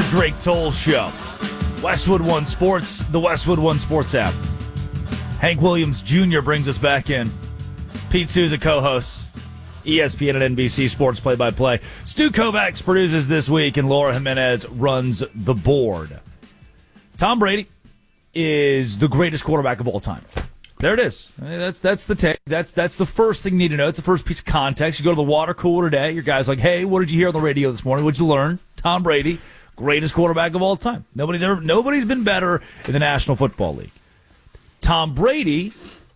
Drake Toll Show. Westwood One Sports, the Westwood One Sports app. Hank Williams Jr. brings us back in. Pete Souza co-hosts ESPN and NBC Sports Play-by-Play. Stu Kovacs produces this week, and Laura Jimenez runs the board. Tom Brady is the greatest quarterback of all time. There it is. I mean, that's the take. That's the first thing you need to know. It's the first piece of context. You go to the water cooler today. Your guy's like, hey, what did you hear on the radio this morning? What'd you learn? Tom Brady, greatest quarterback of all time. Nobody's been better in the National Football League. Tom Brady,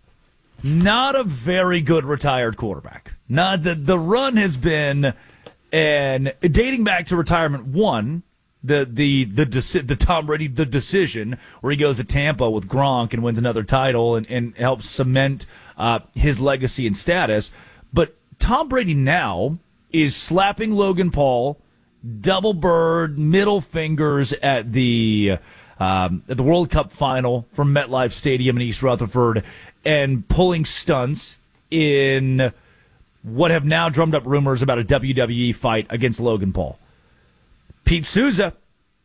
not a very good retired quarterback. Not the run has been, and dating back to retirement one, the Tom Brady the decision where he goes to Tampa with Gronk and wins another title and helps cement his legacy and status. But Tom Brady now is slapping Logan Paul, double bird, middle fingers at the World Cup final from MetLife Stadium in East Rutherford, and pulling stunts in what have now drummed up rumors about a WWE fight against Logan Paul. Pete Souza,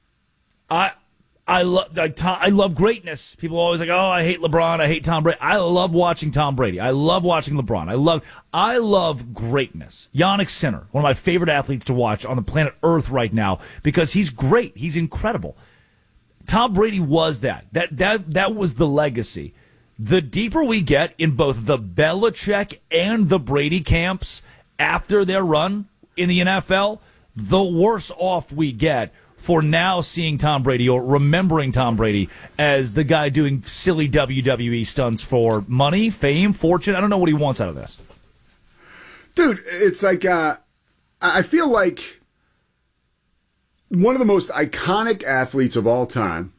I love greatness. People are always like, oh, I hate LeBron, I hate Tom Brady. I love watching Tom Brady. I love watching LeBron. I love greatness. Yannick Sinner, one of my favorite athletes to watch on the planet Earth right now, because he's great. He's incredible. Tom Brady was that. That was the legacy. The deeper we get in both the Belichick and the Brady camps after their run in the NFL, the worse off we get for now seeing Tom Brady or remembering Tom Brady as the guy doing silly WWE stunts for money, fame, fortune. I don't know what he wants out of this. Dude, it's like, I feel like one of the most iconic athletes of all time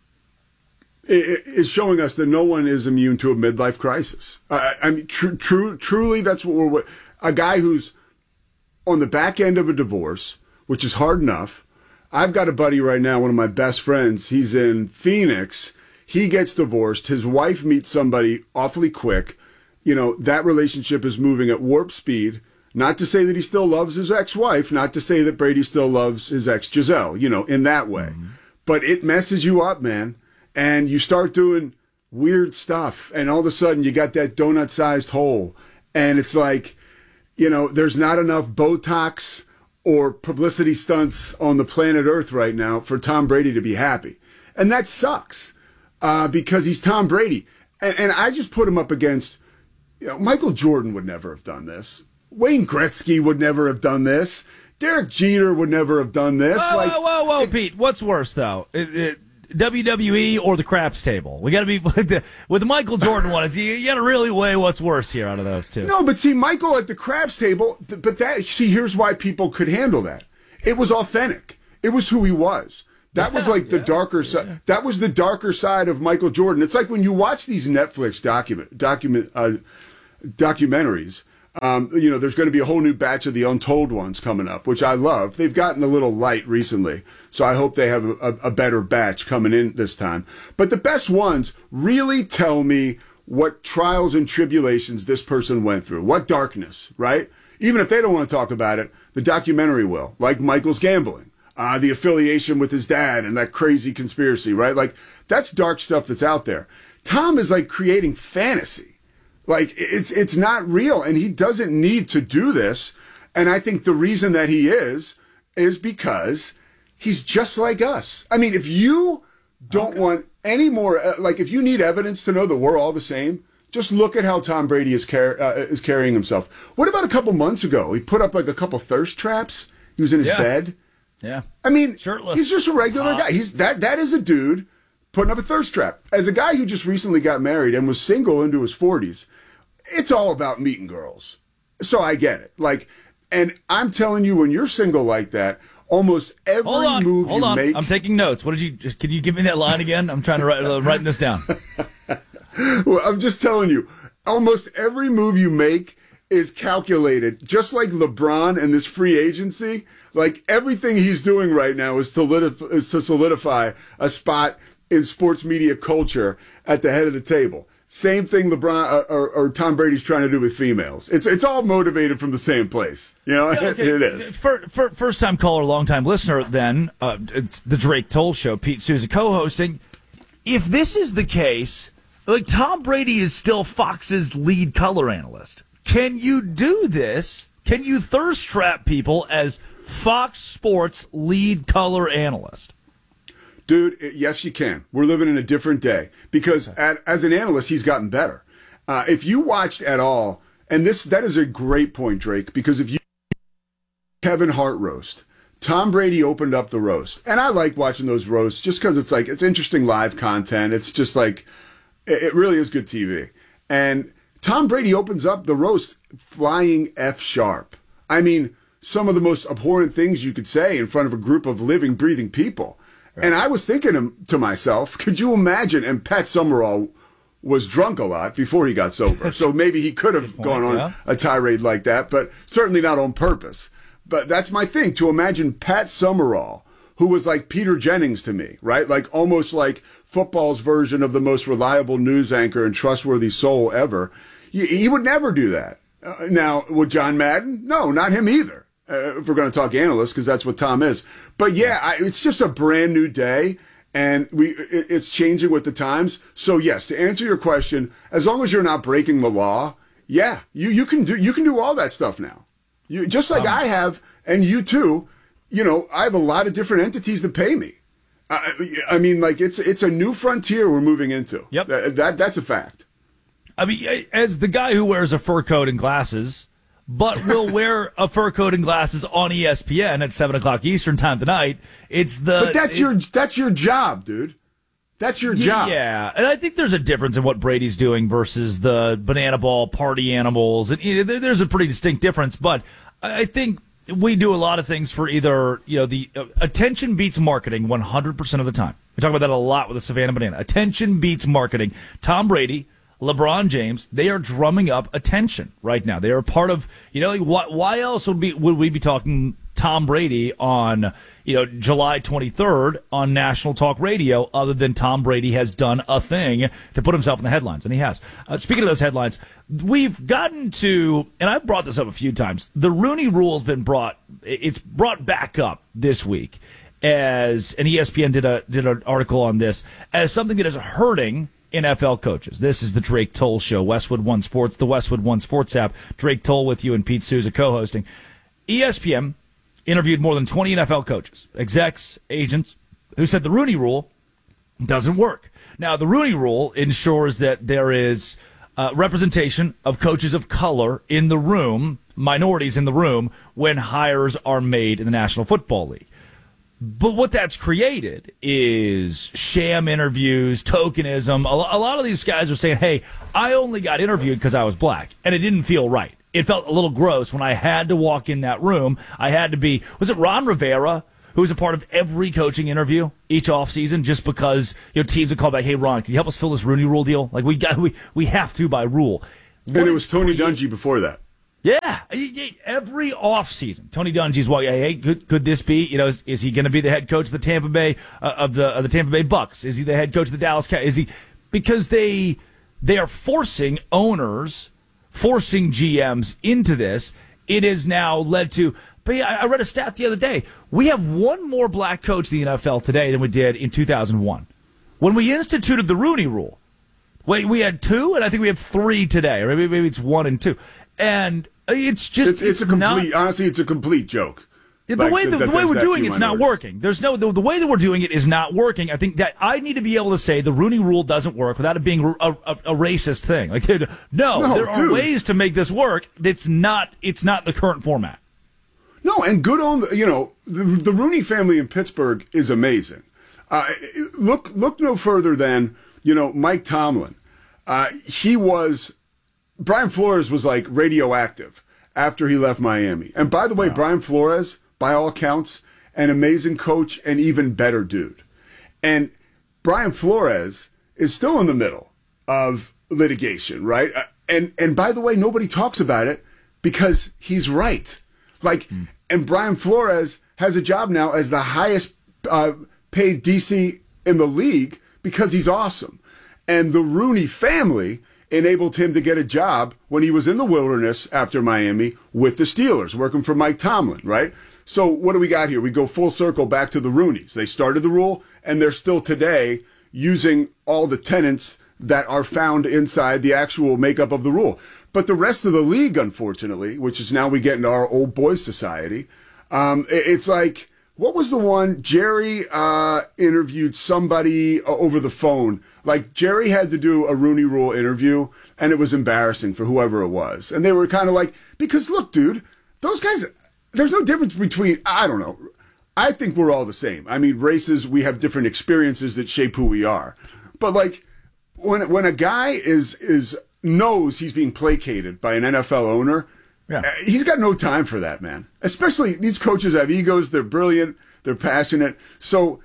is showing us that no one is immune to a midlife crisis. I mean, truly, that's what we're. A guy who's on the back end of a divorce, which is hard enough. I've got a buddy right now, one of my best friends. He's in Phoenix. He gets divorced. His wife meets somebody awfully quick. You know, that relationship is moving at warp speed. Not to say that he still loves his ex-wife. Not to say that Brady still loves his ex Giselle, you know, in that way. Mm-hmm. But it messes you up, man. And you start doing weird stuff. And all of a sudden you got that donut-sized hole. And it's like, you know, there's not enough Botox or publicity stunts on the planet Earth right now for Tom Brady to be happy. And that sucks because he's Tom Brady. And I just put him up against, you know, Michael Jordan would never have done this. Wayne Gretzky would never have done this. Derek Jeter would never have done this. Whoa, Pete. What's worse, though? WWE or the craps table? We got to be with the Michael Jordan one. You got to really weigh what's worse here out of those two. No, but see, Michael at the craps table. But here's why people could handle that. It was authentic. It was who he was. That was like the darker side. Yeah. That was the darker side of Michael Jordan. It's like when you watch these Netflix documentaries. You know, there's going to be a whole new batch of the Untold ones coming up, which I love. They've gotten a little light recently, so I hope they have a better batch coming in this time. But the best ones really tell me what trials and tribulations this person went through, what darkness, right? Even if they don't want to talk about it, the documentary will, like Michael's gambling, the affiliation with his dad and that crazy conspiracy, right? Like, that's dark stuff that's out there. Tom is like creating fantasy. Like, it's not real, and he doesn't need to do this. And I think the reason that he is because he's just like us. I mean, if you don't want any more, like, if you need evidence to know that we're all the same, just look at how Tom Brady is carrying himself. What about a couple months ago? He put up, like, a couple thirst traps. He was in his bed. Yeah. I mean, shirtless. He's just a regular guy. That is a dude putting up a thirst trap. As a guy who just recently got married and was single into his 40s, it's all about meeting girls. So I get it. Like, and I'm telling you, when you're single like that, almost every move you make. I'm taking notes. Can you give me that line again? I'm trying to writing this down. Well, I'm just telling you, almost every move you make is calculated. Just like LeBron and this free agency, like everything he's doing right now is to solidify a spot in sports media culture at the head of the table. same thing LeBron or Tom Brady's trying to do with females. It's all motivated from the same place. You know, okay. It is. First time caller, long time listener. Then it's the Drake Toll Show. Pete Souza co-hosting. If this is the case, like Tom Brady is still Fox's lead color analyst. Can you do this? Can you thirst trap people as Fox Sports lead color analyst? Dude, yes, you can. We're living in a different day because as an analyst, he's gotten better. If you watched at all, and that is a great point, Drake, because if you Kevin Hart roast, Tom Brady opened up the roast, and I like watching those roasts just because it's interesting live content. It's just like it really is good TV. And Tom Brady opens up the roast flying F sharp. I mean, some of the most abhorrent things you could say in front of a group of living, breathing people. And I was thinking to myself, could you imagine? And Pat Summerall was drunk a lot before he got sober. So maybe he could have gone on a tirade like that, but certainly not on purpose. But that's my thing, to imagine Pat Summerall, who was like Peter Jennings to me, right? Like almost like football's version of the most reliable news anchor and trustworthy soul ever. He would never do that. Now, would John Madden? No, not him either. If we're going to talk analysts, because that's what Tom is. But yeah, it's just a brand new day, and it's changing with the times. So yes, to answer your question, as long as you're not breaking the law, yeah, you can do all that stuff now. You just like I have, and you too. You know, I have a lot of different entities that pay me. I mean, like it's a new frontier we're moving into. Yep, that's a fact. I mean, as the guy who wears a fur coat and glasses, but will wear a fur coat and glasses on ESPN at 7:00 Eastern time tonight. But that's your job, dude. That's your job. Yeah, and I think there's a difference in what Brady's doing versus the banana ball party animals. And there's a pretty distinct difference. But I think we do a lot of things for either the attention beats marketing 100% of the time. We talk about that a lot with the Savannah Banana. Attention beats marketing. Tom Brady, LeBron James, they are drumming up attention right now. They are part of, why else would we be talking Tom Brady on, July 23rd on National Talk Radio other than Tom Brady has done a thing to put himself in the headlines, and he has. Speaking of those headlines, we've gotten to, and I've brought this up a few times, the Rooney Rule has been brought back up this week as, and ESPN did an article on this, as something that is hurting NFL coaches. This is the Drake Toll Show, Westwood One Sports, the Westwood One Sports app. Drake Toll with you and Pete Souza co-hosting. ESPN interviewed more than 20 NFL coaches, execs, agents, who said the Rooney Rule doesn't work. Now, the Rooney Rule ensures that there is representation of coaches of color in the room, minorities in the room, when hires are made in the National Football League. But what that's created is sham interviews, tokenism. A lot of these guys are saying, hey, I only got interviewed because I was black, and it didn't feel right. It felt a little gross when I had to walk in that room. I had to be, was it Ron Rivera, who was a part of every coaching interview each offseason just because teams would call back, hey, Ron, can you help us fill this Rooney Rule deal? Like, we have to by rule. And it was Tony Dungy before that. Yeah, every offseason, Tony Dungy's walking. Hey, could this be? Is he going to be the head coach of the Tampa Bay of the Tampa Bay Bucks? Is he the head coach of the Dallas Cowboys? Is he? Because they are forcing owners, forcing GMs into this. It has now led to. But I read a stat the other day. We have one more black coach in the NFL today than we did in 2001 when we instituted the Rooney Rule. We had two, and I think we have three today, or maybe it's 1 and 2. And it's just it's a complete honestly it's a complete joke. The way we're doing it's not working. There's no the way that we're doing it is not working. I think that I need to be able to say the Rooney Rule doesn't work without it being a racist thing. Like no, there are ways to make this work. It's not the current format. No, and good on the Rooney family in Pittsburgh is amazing. Look no further than Mike Tomlin. Brian Flores was like radioactive after he left Miami. And by the way, Brian Flores, by all accounts, an amazing coach and even better dude. And Brian Flores is still in the middle of litigation, right? And by the way, nobody talks about it because he's right. And Brian Flores has a job now as the highest paid DC in the league because he's awesome. And the Rooney family enabled him to get a job when he was in the wilderness after Miami with the Steelers, working for Mike Tomlin, right? So what do we got here? We go full circle back to the Rooneys. They started the rule, and they're still today using all the tenets that are found inside the actual makeup of the rule. But the rest of the league, unfortunately, which is now we get into our old boys society, it's like, what was the one? Jerry interviewed somebody over the phone. Like, Jerry had to do a Rooney Rule interview, and it was embarrassing for whoever it was. And they were kind of like, because look, dude, those guys, there's no difference between, I don't know. I think we're all the same. I mean, races, we have different experiences that shape who we are. But like, when a guy knows he's being placated by an NFL owner, yeah, he's got no time for that, man. Especially these coaches have egos. They're brilliant. They're passionate. So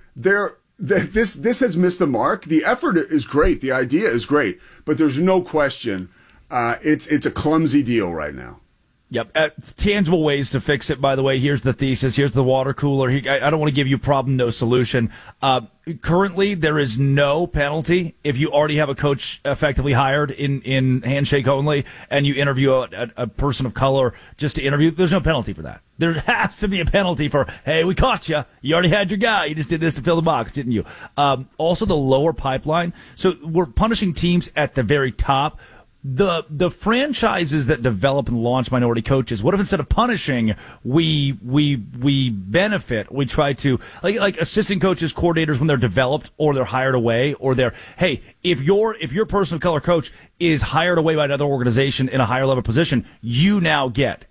this has missed the mark. The effort is great. The idea is great. But there's no question it's a clumsy deal right now. Yep. Tangible ways to fix it, by the way. Here's the thesis. Here's the water cooler. I don't want to give you problem, no solution. Currently, there is no penalty if you already have a coach effectively hired in handshake only and you interview a person of color just to interview. There's no penalty for that. There has to be a penalty for, hey, we caught you. You already had your guy. You just did this to fill the box, didn't you? Also, the lower pipeline. So we're punishing teams at the very top. The franchises that develop and launch minority coaches, what if instead of punishing, we benefit? We try to like assistant coaches, coordinators when they're developed or they're hired away or they're, hey, if your person of color coach is hired away by another organization in a higher level position, you now get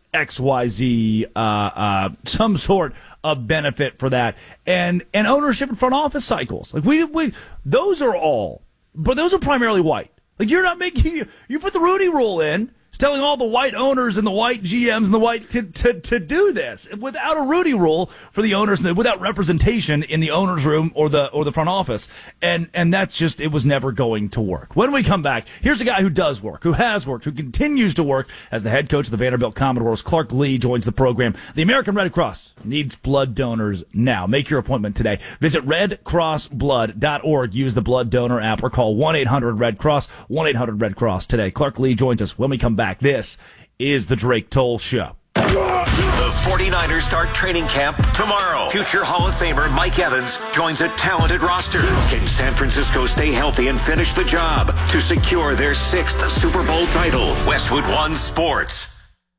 XYZ some sort of benefit for that, and ownership and front office cycles. Like we those are primarily white. Like, you're not making, you put the Rooney Rule in, it's telling all the white owners and the white GMs and the white to do this. Without a Rooney Rule for the owners, without representation in the owner's room or the front office. And that's just, it was never going to work. When we come back, here's a guy who does work, who has worked, who continues to work as the head coach of the Vanderbilt Commodores. Clark Lee joins the program. The American Red Cross needs blood donors now. Make your appointment today. Visit redcrossblood.org. Use the blood donor app or call 1-800-RED-CROSS, 1-800-RED-CROSS today. Clark Lee joins us when we come back. This is the Drake Toll Show. The 49ers start training camp tomorrow. Future Hall of Famer Mike Evans joins a talented roster. Can San Francisco stay healthy and finish the job to secure their 6th Super Bowl title? Westwood One Sports.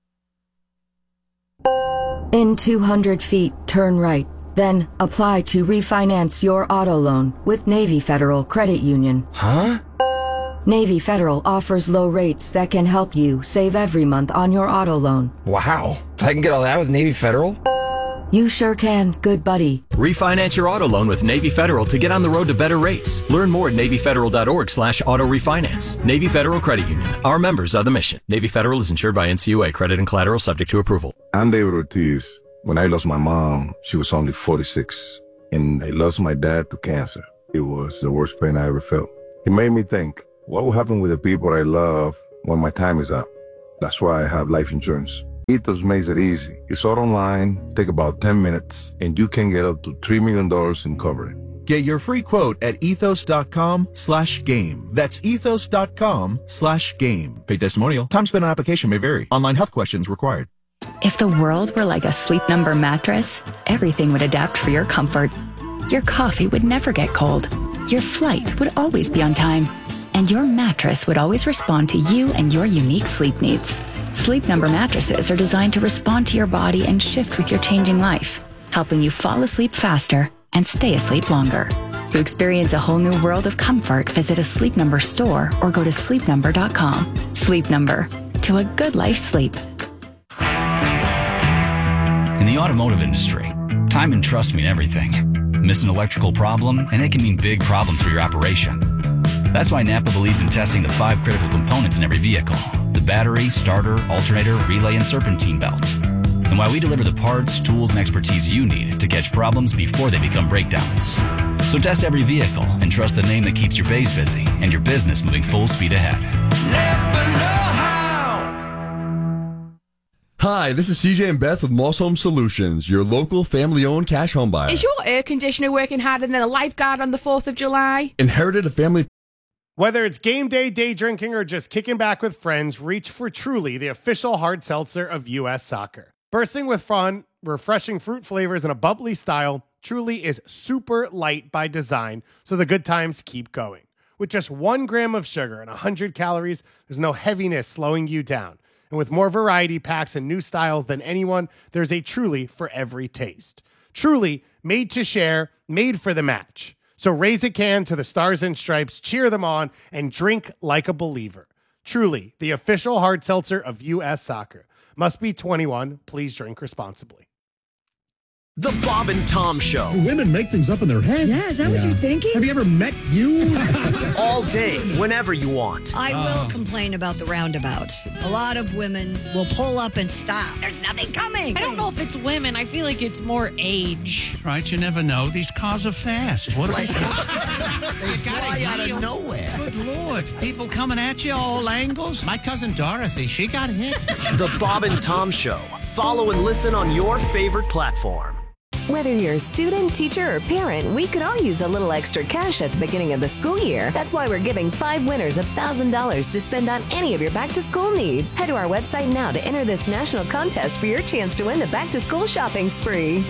In 200 feet, turn right. Then apply to refinance your auto loan with Navy Federal Credit Union. Huh? Navy Federal offers low rates that can help you save every month on your auto loan. Wow. I can get all that with Navy Federal? You sure can, good buddy. Refinance your auto loan with Navy Federal to get on the road to better rates. Learn more at NavyFederal.org/auto refinance. Navy Federal Credit Union. Our members are the mission. Navy Federal is insured by NCUA. Credit and collateral subject to approval. I'm David Ortiz. When I lost my mom, she was only 46. And I lost my dad to cancer. It was the worst pain I ever felt. It made me think, what will happen with the people I love when my time is up? That's why I have life insurance. Ethos makes it easy. It's all online, take about 10 minutes, and you can get up to $3 million in coverage. Get your free quote at ethos.com/game. That's ethos.com/game. Paid testimonial. Time spent on application may vary. Online health questions required. If the world were like a Sleep Number mattress, everything would adapt for your comfort. Your coffee would never get cold. Your flight would always be on time. And your mattress would always respond to you and your unique sleep needs. Sleep Number mattresses are designed to respond to your body and shift with your changing life, helping you fall asleep faster and stay asleep longer. To experience a whole new world of comfort, visit a Sleep Number store or go to sleepnumber.com. Sleep Number. To a good life sleep. In the automotive industry, time and trust mean everything. Miss an electrical problem, and it can mean big problems for your operation. That's why Napa believes in testing the 5 critical components in every vehicle: the battery, starter, alternator, relay, and serpentine belt. And why we deliver the parts, tools, and expertise you need to catch problems before they become breakdowns. So test every vehicle and trust the name that keeps your bays busy and your business moving full speed ahead. Napa know-how. Hi, this is CJ and Beth with Moss Home Solutions, your local family-owned cash home buyer. Is your air conditioner working harder than a lifeguard on the 4th of July? Inherited a family Whether it's game day, day drinking, or just kicking back with friends, reach for Truly, the official hard seltzer of U.S. Soccer. Bursting with fun, refreshing fruit flavors, and a bubbly style, Truly is super light by design, so the good times keep going. With just 1 gram of sugar and 100 calories, there's no heaviness slowing you down. And with more variety packs and new styles than anyone, there's a Truly for every taste. Truly, made to share, made for the match. So raise a can to the Stars and Stripes, cheer them on, and drink like a believer. Truly, the official hard seltzer of U.S. Soccer. Must be 21. Please drink responsibly. The Bob and Tom Show. Women make things up in their head. Yeah, is that what you're thinking? Have you ever met you? All day, whenever you want. I will complain about the roundabouts. A lot of women will pull up and stop. There's nothing coming. I don't know if it's women. I feel like it's more age. Right, you never know. These cars are fast. What They fly out of nowhere. Good Lord. People coming at you all angles. My cousin Dorothy, she got hit. The Bob and Tom Show. Follow and listen on your favorite platform. Whether you're a student, teacher, or parent, we could all use a little extra cash at the beginning of the school year. That's why we're giving 5 winners $1,000 to spend on any of your back-to-school needs. Head to our website now to enter this national contest for your chance to win the back-to-school shopping spree.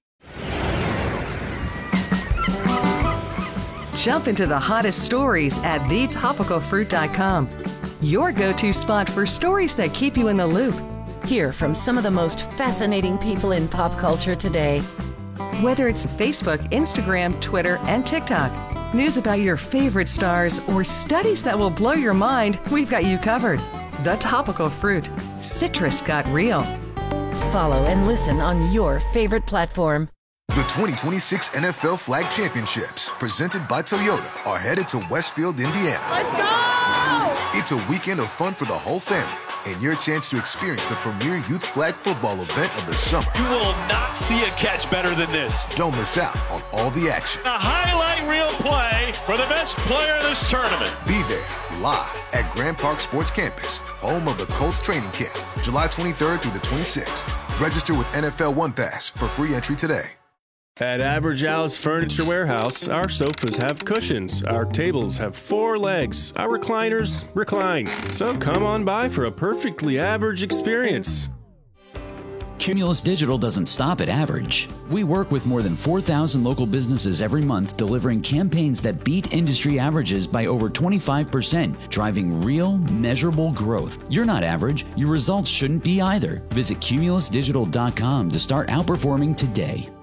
Jump into the hottest stories at thetopicalfruit.com. Your go-to spot for stories that keep you in the loop. Hear from some of the most fascinating people in pop culture today. Whether it's Facebook, Instagram, Twitter, and TikTok, news about your favorite stars, or studies that will blow your mind, we've got you covered. The Topical Fruit. Citrus got real. Follow and listen on your favorite platform. The 2026 NFL Flag Championships, presented by Toyota, are headed to Westfield, Indiana. Let's go! It's a weekend of fun for the whole family, and your chance to experience the premier youth flag football event of the summer. You will not see a catch better than this. Don't miss out on all the action. A highlight reel play for the best player of this tournament. Be there, live at Grand Park Sports Campus, home of the Colts training camp, July 23rd through the 26th. Register with NFL One Pass for free entry today. At Average Al's Furniture Warehouse, our sofas have cushions, our tables have 4 legs, our recliners recline. So come on by for a perfectly average experience. Cumulus Digital doesn't stop at average. We work with more than 4,000 local businesses every month, delivering campaigns that beat industry averages by over 25%, driving real, measurable growth. You're not average. Your results shouldn't be either. Visit cumulusdigital.com to start outperforming today.